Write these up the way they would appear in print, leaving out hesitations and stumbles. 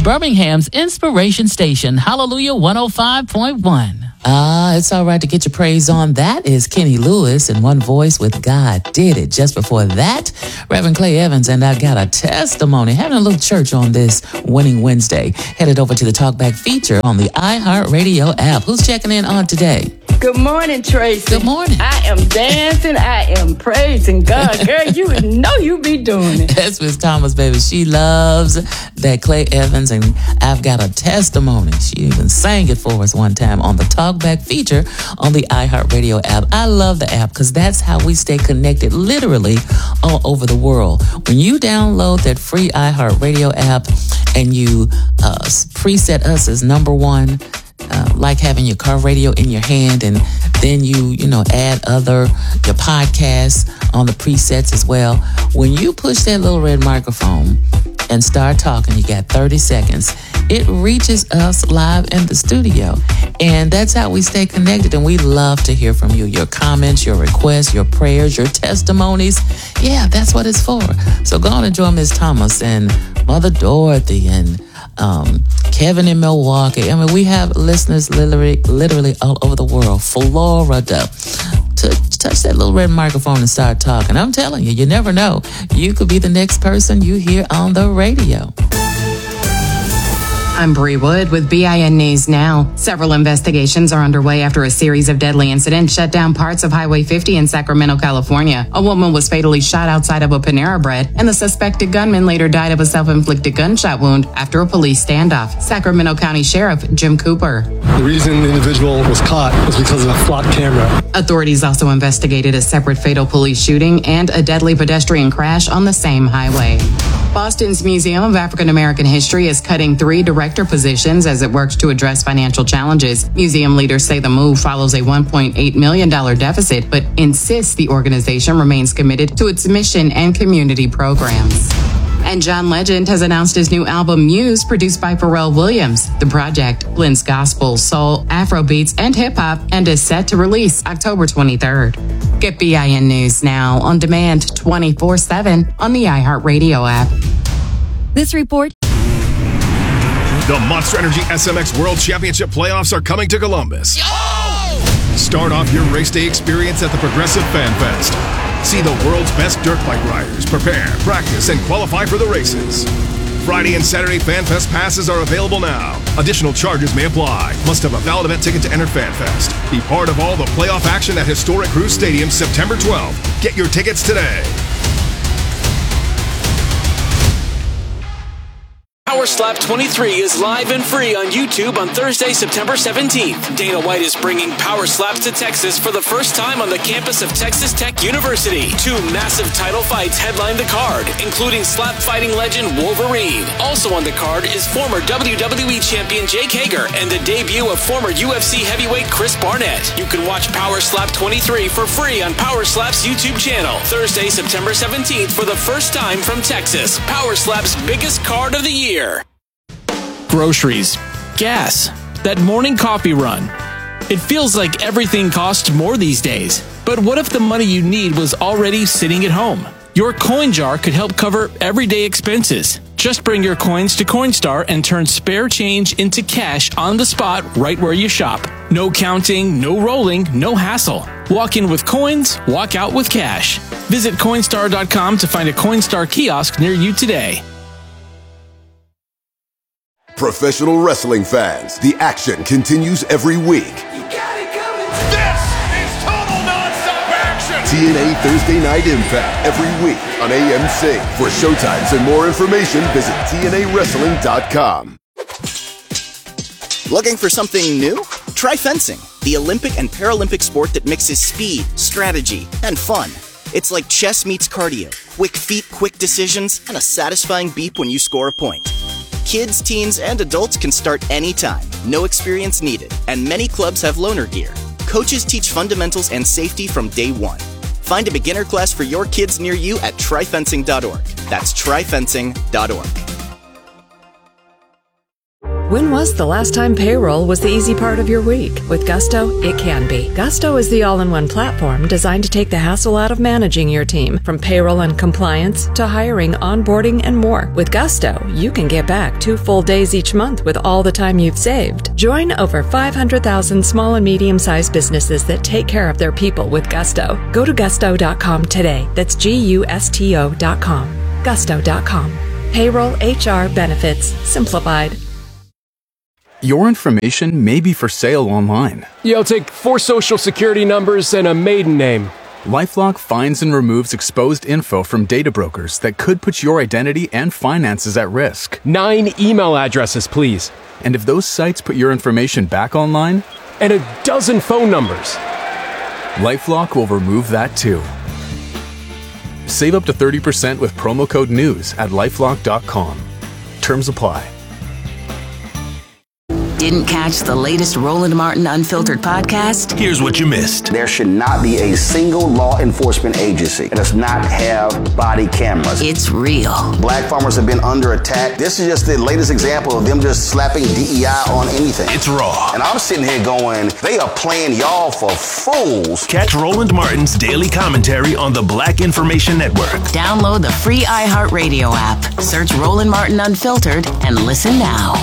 Birmingham's Inspiration Station, Hallelujah 105.1. It's all right to get your praise on. That is Kenny Lewis in One Voice with God Did It. Just before that, Reverend Clay Evans and I Got a Testimony. Having a little church on this Winning Wednesday. Headed over to the Talkback feature on the iHeartRadio app. Who's checking in on today? Good morning, Tracy. Good morning. I am dancing. I am praising God. Girl, you know you be doing it. That's Miss Thomas, baby. She loves that Clay Evans and I've Got a Testimony. She even sang it for us one time on the Talkback feature on the iHeartRadio app. I love the app because that's how we stay connected literally all over the world. When you download that free iHeartRadio app and you preset us as number one, like having your car radio in your hand, and then you add your podcasts on the presets as well. When you push that little red microphone and start talking, you got 30 seconds. It reaches us live in the studio. And that's how we stay connected. And we love to hear from you. Your comments, your requests, your prayers, your testimonies. Yeah, that's what it's for. So go on and join Ms. Thomas and Mother Dorothy and Kevin in Milwaukee. I mean, we have listeners literally all over the world. Florida. Touch that little red microphone and start talking. I'm telling you, you never know. You could be the next person you hear on the radio. I'm Bree Wood with BIN News Now. Several investigations are underway after a series of deadly incidents shut down parts of Highway 50 in Sacramento, California. A woman was fatally shot outside of a Panera Bread, and the suspected gunman later died of a self-inflicted gunshot wound after a police standoff. Sacramento County Sheriff Jim Cooper. The reason the individual was caught was because of a flocked camera. Authorities also investigated a separate fatal police shooting and a deadly pedestrian crash on the same highway. Boston's Museum of African American History is cutting 3 director positions as it works to address financial challenges. Museum leaders say the move follows a $1.8 million deficit, but insists the organization remains committed to its mission and community programs. And John Legend has announced his new album, Muse, produced by Pharrell Williams. The project blends gospel, soul, Afrobeats, and hip-hop and is set to release October 23rd. Get BIN News Now on demand 24/7 on the iHeartRadio app. This report. The Monster Energy SMX World Championship playoffs are coming to Columbus. Start off your race day experience at the Progressive Fan Fest. See the world's best dirt bike riders prepare, practice, and qualify for the races. Friday and Saturday Fan Fest passes are available now. Additional charges may apply. Must have a valid event ticket to enter Fan Fest. Be part of all the playoff action at historic Cruise Stadium September 12th. Get your tickets today. Power Slap 23 is live and free on YouTube on Thursday, September 17th. Dana White is bringing Power Slaps to Texas for the first time on the campus of Texas Tech University. 2 massive title fights headline the card, including slap fighting legend Wolverine. Also on the card is former WWE champion Jake Hager and the debut of former UFC heavyweight Chris Barnett. You can watch Power Slap 23 for free on Power Slap's YouTube channel. Thursday, September 17th for the first time from Texas. Power Slap's biggest card of the year. Groceries, gas, that morning coffee run. It feels like everything costs more these days. But what if the money you need was already sitting at home? Your coin jar could help cover everyday expenses. Just bring your coins to Coinstar and turn spare change into cash on the spot right where you shop. No counting, no rolling, no hassle. Walk in with coins, walk out with cash. Visit Coinstar.com to find a Coinstar kiosk near you today. Professional wrestling fans, the action continues every week. You got it coming. This is total nonstop action. TNA Thursday Night Impact every week on AMC. For showtimes and more information, visit TNAWrestling.com. Looking for something new? Try fencing, the Olympic and Paralympic sport that mixes speed, strategy, and fun. It's like chess meets cardio. Quick feet, quick decisions, and a satisfying beep when you score a point. Kids, teens, and adults can start anytime. No experience needed. And many clubs have loaner gear. Coaches teach fundamentals and safety from day one. Find a beginner class for your kids near you at tryfencing.org. That's tryfencing.org. When was the last time payroll was the easy part of your week? With Gusto, it can be. Gusto is the all-in-one platform designed to take the hassle out of managing your team, from payroll and compliance to hiring, onboarding, and more. With Gusto, you can get back 2 full days each month with all the time you've saved. Join over 500,000 small and medium-sized businesses that take care of their people with Gusto. Go to gusto.com today. That's GUSTO.com. Gusto.com. Payroll, HR, benefits, simplified. Your information may be for sale online. Yeah, I'll take 4 social security numbers and a maiden name. LifeLock finds and removes exposed info from data brokers that could put your identity and finances at risk. 9 email addresses, please. And if those sites put your information back online? And a dozen phone numbers. LifeLock will remove that too. Save up to 30% with promo code NEWS at LifeLock.com. Terms apply. Didn't catch the latest Roland Martin Unfiltered podcast? Here's what you missed. There should not be a single law enforcement agency that does not have body cameras. It's real. Black farmers have been under attack. This is just the latest example of them just slapping DEI on anything. It's raw. And I'm sitting here going, they are playing y'all for fools. Catch Roland Martin's daily commentary on the Black Information Network. Download the free iHeartRadio app. Search Roland Martin Unfiltered and listen now.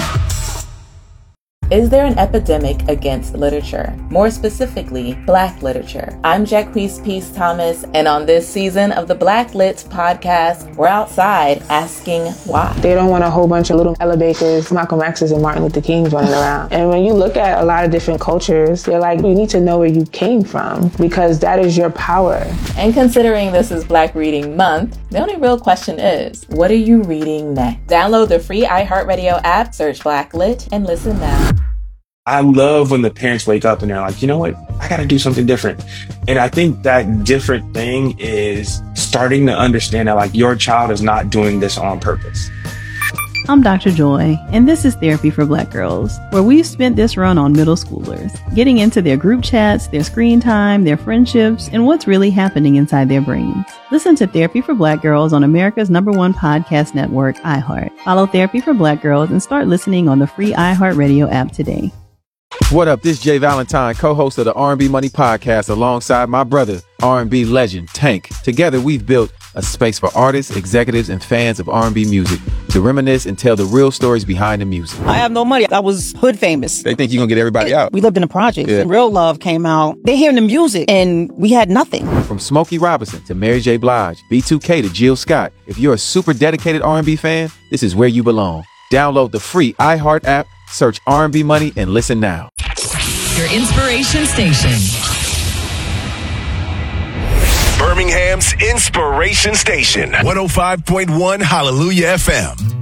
Is there an epidemic against literature? More specifically, Black literature. I'm Jacquees Peace Thomas, and on this season of the Black Lit podcast, we're outside asking why. They don't want a whole bunch of little Ella Bakers, Malcolm X's, and Martin Luther Kings running around. And when you look at a lot of different cultures, they're like, you need to know where you came from, because that is your power. And considering this is Black Reading Month, the only real question is, what are you reading next? Download the free iHeartRadio app, search Black Lit, and listen now. I love when the parents wake up and they're like, you know what, I got to do something different. And I think that different thing is starting to understand that like your child is not doing this on purpose. I'm Dr. Joy, and this is Therapy for Black Girls, where we've spent this run on middle schoolers, getting into their group chats, their screen time, their friendships, and what's really happening inside their brains. Listen to Therapy for Black Girls on America's #1 podcast network, iHeart. Follow Therapy for Black Girls and start listening on the free iHeartRadio app today. What up? This is Jay Valentine, co-host of the R&B Money Podcast, alongside my brother, R&B legend Tank. Together, we've built a space for artists, executives, and fans of R&B music to reminisce and tell the real stories behind the music. I have no money. I was hood famous. They think you're going to get everybody out. We lived in the projects. Yeah. And Real Love came out. They hearing the music, and we had nothing. From Smokey Robinson to Mary J. Blige, B2K to Jill Scott. If you're a super dedicated R&B fan, this is where you belong. Download the free iHeart app, search R&B Money, and listen now. Your inspiration station. Birmingham's Inspiration Station. 105.1 Hallelujah FM.